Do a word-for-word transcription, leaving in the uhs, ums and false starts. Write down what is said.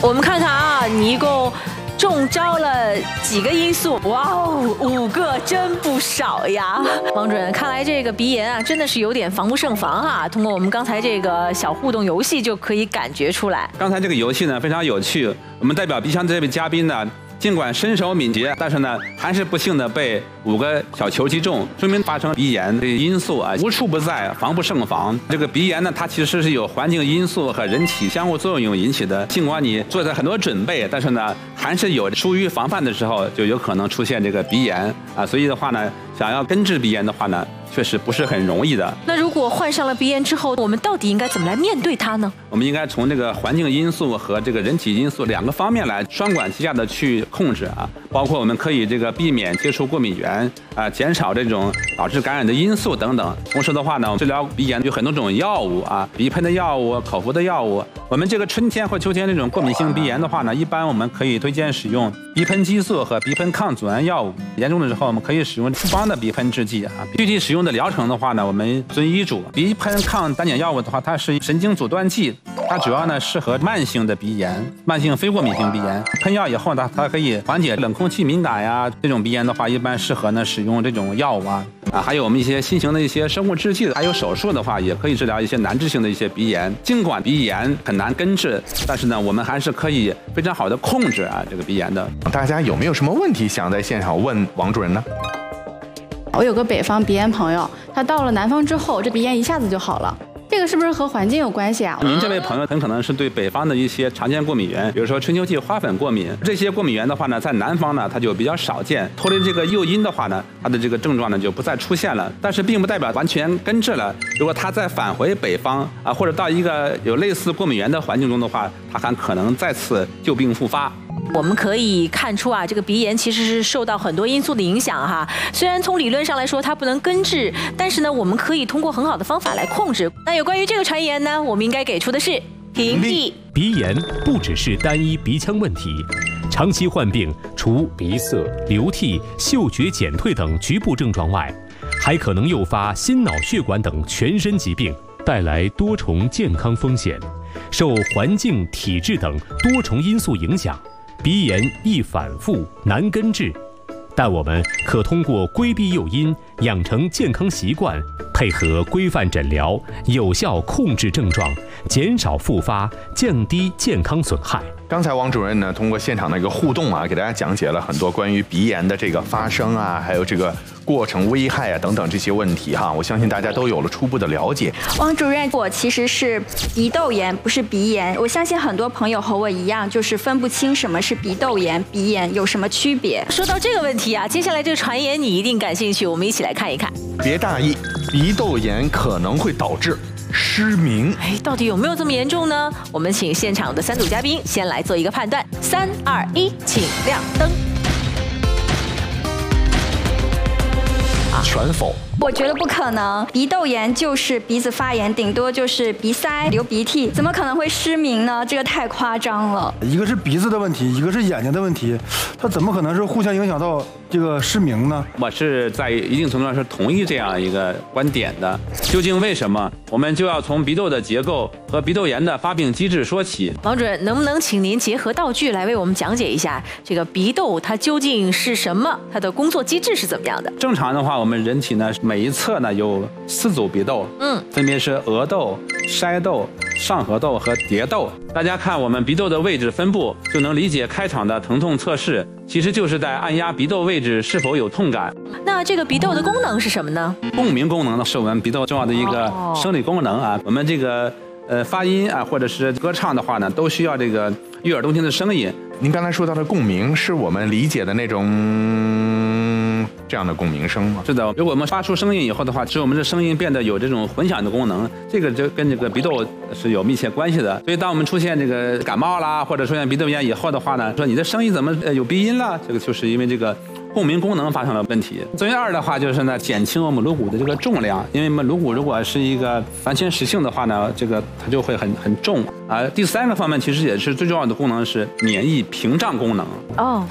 我们看看啊，你一共中招了几个因素？哇哦，五个，真不少呀！王主任，看来这个鼻炎啊，真的是有点防不胜防哈。通过我们刚才这个小互动游戏就可以感觉出来。 刚才这个游戏呢非常有趣，我们代表鼻腔的这位嘉宾呢，尽管身手敏捷，但是呢，还是不幸的被五个小球击中，说明发生鼻炎的因素啊无处不在，防不胜防。这个鼻炎呢，它其实是有环境因素和人体相互作用引起的。尽管你做了很多准备，但是呢，还是有疏于防范的时候，就有可能出现这个鼻炎啊。所以的话呢，想要根治鼻炎的话呢，确实不是很容易的。 那如果患上了鼻炎之后，我们到底应该怎么来面对它呢？ 我们应该从这个环境因素和这个人体因素两个方面来双管齐下的去控制啊，包括我们可以这个避免接触过敏源啊，减少这种导致感染的因素等等。同时的话呢，治疗鼻炎有很多种药物啊，鼻喷的药物、口服的药物。我们这个春天或秋天这种过敏性鼻炎的话呢，一般我们可以推荐使用鼻喷激素和鼻喷抗组胺药物。严重的时候，我们可以使用复方的鼻喷制剂啊。具体使用的疗程的话呢，我们遵医嘱。鼻喷抗单碱药物的话，它是神经阻断剂，它主要呢适合慢性的鼻炎、慢性非过敏性鼻炎。喷药以后呢，它可以缓解冷空气敏感呀，这种鼻炎的话，一般适合呢使用这种药物啊。啊，还有我们一些新型的一些生物制剂的，还有手术的话，也可以治疗一些难治性的一些鼻炎。尽管鼻炎很难根治，但是呢，我们还是可以非常好的控制啊这个鼻炎的。 大家有没有什么问题想在现场问王主任呢？ 我有个北方鼻炎朋友，他到了南方之后，这鼻炎一下子就好了。这个是不是和环境有关系啊？ 您这位朋友很可能是对北方的一些常见过敏源，比如说春秋季花粉过敏。这些过敏源的话呢，在南方呢它就比较少见。脱离这个诱因的话呢，它的这个症状呢就不再出现了。但是并不代表完全根治了。如果它再返回北方啊，或者到一个有类似过敏源的环境中的话，它还可能再次旧病复发。 我们可以看出啊，这个鼻炎其实是受到很多因素的影响哈。虽然从理论上来说它不能根治，但是呢，我们可以通过很好的方法来控制。那有关于这个传言呢，我们应该给出的是屏蔽。 鼻炎不只是单一鼻腔问题，长期患病，除鼻塞、流涕、嗅觉减退等局部症状外，还可能诱发心脑血管等全身疾病，带来多重健康风险。受环境、体质等多重因素影响，鼻炎易反复难根治，但我们可通过规避诱因，养成健康习惯，配合规范诊疗，有效控制症状，减少复发，降低健康损害。 刚才王主任呢，通过现场的一个互动啊，给大家讲解了很多关于鼻炎的这个发生啊，还有这个过程、危害啊等等这些问题哈，我相信大家都有了初步的了解。 王主任，我其实是鼻窦炎，不是鼻炎。我相信很多朋友和我一样，就是分不清什么是鼻窦炎、鼻炎有什么区别。 说到这个问题啊，接下来这个传言你一定感兴趣，我们一起来看一看。 别大意，鼻窦炎可能会导致失明。 哎，到底有没有这么严重呢？我们请现场的三组嘉宾先来做一个判断。三二一，请亮灯。 全否？ 我觉得不可能，鼻窦炎就是鼻子发炎，顶多就是鼻塞、流鼻涕，怎么可能会失明呢？这个太夸张了。 一个是鼻子的问题，一个是眼睛的问题，它怎么可能是互相影响到这个失明呢？ 我是在一定程度上是同意这样一个观点的。究竟为什么？我们就要从鼻窦的结构和鼻窦炎的发病机制说起。 王主任，能不能请您结合道具来为我们讲解一下这个鼻窦它究竟是什么？它的工作机制是怎么样的？ 正常的话，我们人体呢每一侧呢有四组鼻窦，嗯，分别是额窦、筛窦、上颌窦和蝶窦。大家看我们鼻窦的位置分布，就能理解开场的疼痛测试其实就是在按压鼻窦位置是否有痛感。 那这个鼻窦的功能是什么呢？ 共鸣功能呢，是我们鼻窦重要的一个生理功能啊。我们这个呃发音啊，或者是歌唱的话呢，都需要这个悦耳动听的声音。 您刚才说到的共鸣，是我们理解的那种这样的共鸣声吗？ 是的，如果我们发出声音以后的话，使我们的声音变得有这种混响的功能，这个就跟这个鼻窦是有密切关系的。所以当我们出现这个感冒啦，或者出现鼻窦炎以后的话呢，说你的声音怎么有鼻音了，这个就是因为这个共鸣功能发生了问题。作为二的话，就是呢减轻我们颅骨的这个重量，因为我们颅骨如果是一个完全实性的话呢，这个它就会很很重啊。第三个方面其实也是最重要的功能是免疫屏障功能。哦。